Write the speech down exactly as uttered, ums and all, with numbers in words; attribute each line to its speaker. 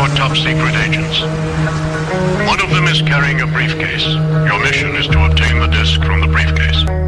Speaker 1: four top-secret agents. One of them is carrying a briefcase. Your mission is to obtain the disc from the briefcase.